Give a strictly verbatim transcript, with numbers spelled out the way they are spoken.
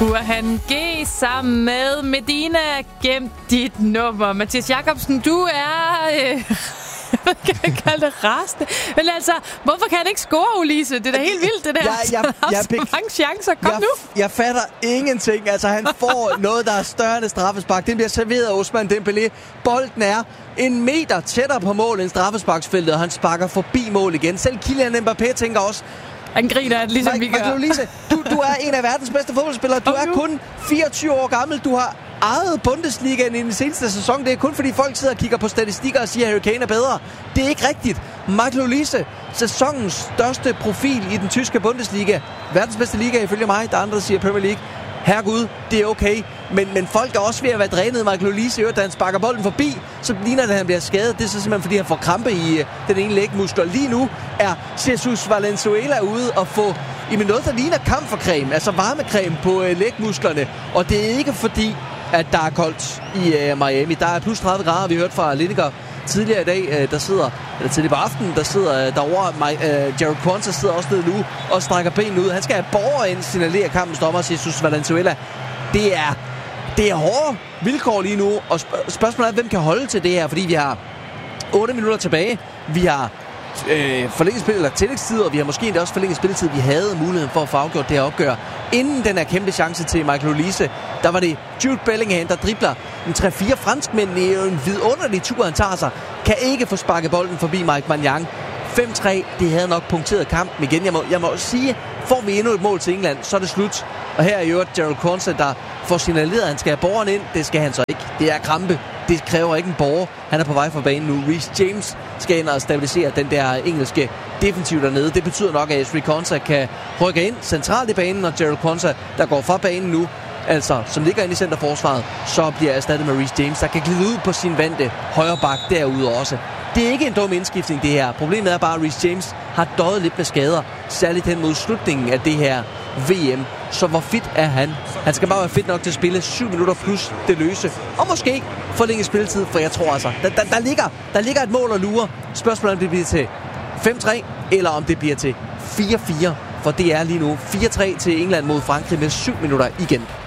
Burhan G sammen med Medina. Gem dit nummer. Mathias Jacobsen, du er... Øh, hvad kan jeg kalde det? Rasende. Men altså, hvorfor kan han ikke score, Ulise? Det er da helt vildt, det der. Jeg, jeg, jeg, jeg så mange chancer. Kom jeg, nu. Jeg fatter ingenting. Altså, han får noget, der er større end straffespark. Den bliver serveret af Ousmane Dembélé. Bolden er en meter tættere på mål end straffesparksfeltet, og han sparker forbi mål igen. Selv Kylian Mbappé tænker også... Han griner, ligesom Mike, vi gør. Ulise, du, du er en af verdens bedste fodboldspillere. Du er kun fireogtyve år gammel. Du har ejet Bundesligaen i den seneste sæson. Det er kun fordi folk sidder og kigger på statistikker og siger, at Harry Kane er bedre. Det er ikke rigtigt. Michael Olise, sæsonens største profil i den tyske Bundesliga. Verdens bedste liga ifølge mig. Der er andre, der siger Premier League. Herregud, det er okay. Men, men folk er også ved at være drænet. Michael Olise, da han sparker bolden forbi, så ligner det, at han bliver skadet. Det er så simpelthen, fordi han får krampe i uh, den ene lægmuskel. Lige nu er Jesus Valenzuela ude og få i noget, der ligner kamfercreme, altså varmecreme på uh, lægmusklerne. Og det er ikke fordi, at der er koldt i uh, Miami. Der er plus tredive grader, vi hørte fra Lineker tidligere i dag, uh, der sidder, eller tidligere på aftenen, der sidder uh, derovre. My, uh, Jared Quansah sidder også nede nu og strækker benene ud. Han skal have borger ind, signalere kampens dommer, Jesus Valenzuela. Det er, det er hårde vilkår lige nu, og sp- spørgsmålet er, hvem kan holde til det her, fordi vi har otte minutter tilbage. Vi har øh, forlænget spil, eller tillægstid, og vi har måske endda også forlænget spilletid. Vi havde muligheden for at få afgjort det her opgør. Inden den her kæmpe chance til Michael Olise, der var det Jude Bellingham, der dribler en tre fire franskmænd i en vidunderlig tur, han tager sig. Kan ikke få sparket bolden forbi Mike Maignan. fem tre, det havde nok punkteret kampen igen. Jeg må, jeg må også sige, får vi endnu et mål til England, så er det slut. Og her er jo Jared Quansah, der får signaleret, at han skal have borgeren ind. Det skal han så ikke. Det er krampe. Det kræver ikke en borger. Han er på vej fra banen nu. Reece James skal ind og stabilisere den der engelske defensiv dernede. Det betyder nok, at Ezri Konsa kan rykke ind centralt i banen, og Jared Quansah, der går fra banen nu, altså som ligger inde i centerforsvaret, så bliver erstattet med Reece James, der kan glide ud på sin vante højre bak derude også. Det er ikke en dum indskiftning, det her. Problemet er bare, at Reece James har døjet lidt med skader, særligt hen mod slutningen af det her V M. Så hvor fit er han? Han skal bare være fit nok til at spille syv minutter plus det løse. Og måske forlænge spilletid, for jeg tror altså, der, der, der, ligger, der ligger et mål og lurer. Spørgsmålet om det bliver til fem tre, eller om det bliver til fire fire. For det er lige nu fire tre til England mod Frankrig med syv minutter igen.